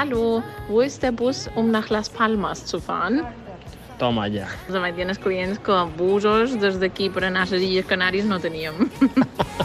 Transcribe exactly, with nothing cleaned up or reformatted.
Hallo, wo ist der Bus, um nach Las Palmas zu fahren? Toma ja. També tienes clients que busos des d'aquí per anar a les Illes Canàries no teníem.